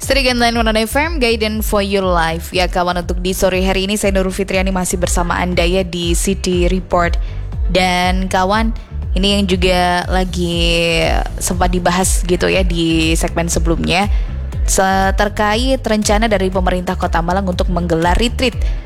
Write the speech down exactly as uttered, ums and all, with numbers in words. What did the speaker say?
Strigan Line One F M, Guidance for Your Life. Ya kawan, untuk di sore hari ini saya Nurul Fitriani masih bersama Anda ya di City Report. Dan kawan, ini yang juga lagi sempat dibahas gitu ya di segmen sebelumnya, terkait rencana dari pemerintah Kota Malang untuk menggelar retreat